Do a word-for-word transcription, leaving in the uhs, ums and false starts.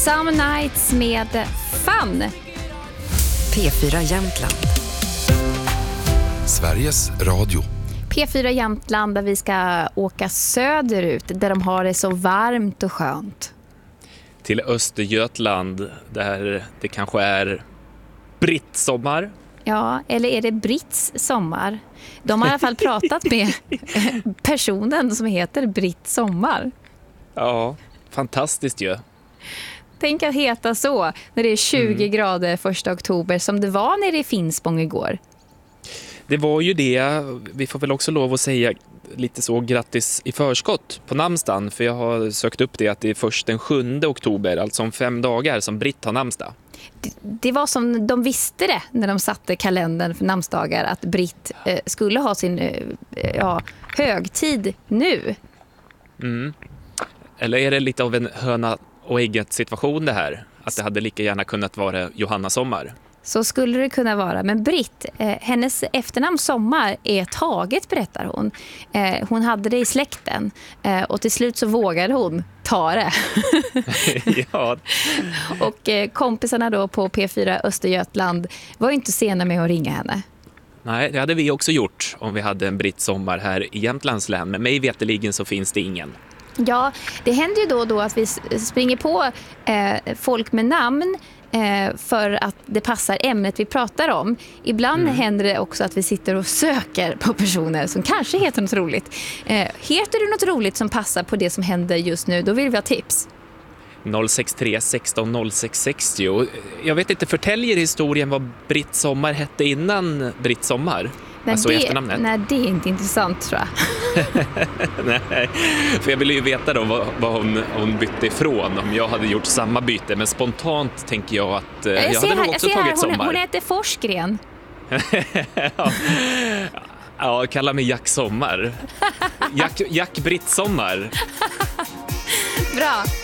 Some Nights med Fun. P fyra Jämtland. Sveriges Radio. P fyra Jämtland, där vi ska åka söderut, där de har det så varmt och skönt. Till Östergötland, där det kanske är brittsommar. Ja, eller är det Britts sommar? De har i alla fall pratat med personen som heter Britt Sommar. Ja, fantastiskt ju. Tänk att heta så när det är tjugo mm. grader första oktober, som det var nere i Finspång igår. Det var ju det. Vi får väl också lov att säga lite så grattis i förskott på namnsdagen. För jag har sökt upp det att det är först den sjunde oktober, alltså om fem dagar, som Britt har namnsdag. Det, det var som de visste det när de satte kalendern för namnsdagar, att Britt eh, skulle ha sin eh, ja, högtid nu. Mm. Eller är det lite av en höna och ägget situation det här? Att det hade lika gärna kunnat vara Johanna Sommar. Så skulle det kunna vara. Men Britt, eh, hennes efternamn Sommar är taget, berättar hon. Eh, hon hade det i släkten. Eh, och till slut så vågade hon ta det. Ja. Och eh, kompisarna då på P fyra Östergötland var ju inte sena med att ringa henne. Nej, det hade vi också gjort om vi hade en Britt Sommar här i Jämtlands län. Men mig veteligen så finns det ingen. Ja, det händer ju då och då att vi springer på eh, folk med namn eh, för att det passar ämnet vi pratar om. Ibland mm. händer det också att vi sitter och söker på personer som kanske heter något roligt. Eh, heter du något roligt som passar på det som händer just nu, då vill vi ha tips. noll sex tre sexton noll sex sextio. Jag vet inte, förtäljer historien vad Britt Sommar hette innan Britt Sommar? Nej, alltså det, efternamnet. Nej, det är inte intressant, tror jag. Nej, för jag ville ju veta då vad, vad hon, hon bytte ifrån om jag hade gjort samma byte. Men spontant tänker jag att eh, jag, jag hade nog också jag tagit här, Sommar. Hon, hon heter Forsgren. ja. ja, kalla mig Jack Sommar. Jack, Jack Britt Sommar. Bra.